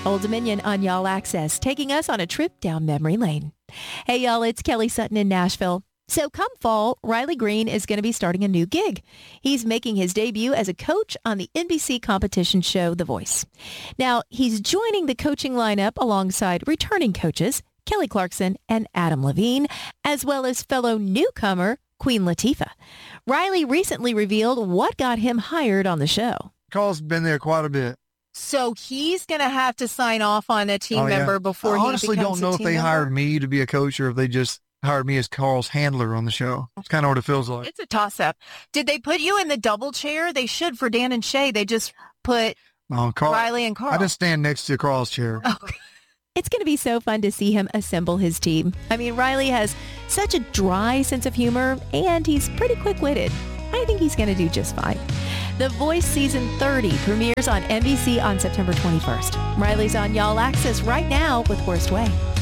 Old Dominion on Y'all Access, taking us on a trip down memory lane. Hey, y'all, it's Kelly Sutton in Nashville. So come fall, Riley Green is going to be starting a new gig. He's making his debut as a coach on the NBC competition show, The Voice. Now, he's joining the coaching lineup alongside returning coaches Kelly Clarkson and Adam Levine, as well as fellow newcomer Queen Latifah. Riley recently revealed what got him hired on the show. Carl's been there quite a bit. So he's going to have to sign off on a team member before he becomes a team member? I honestly don't know if they hired me to be a coach or if they just hired me as Carl's handler on the show. It's kind of what it feels like. It's a toss-up. Did they put you in the double chair? They should for Dan and Shay. They just put Riley and Carl. I just stand next to Carl's chair. Okay. It's going to be so fun to see him assemble his team. I mean, Riley has such a dry sense of humor, and he's pretty quick-witted. I think he's going to do just fine. The Voice Season 30 premieres on NBC on September 21st. Riley's on Y'all Access right now with Worst Way.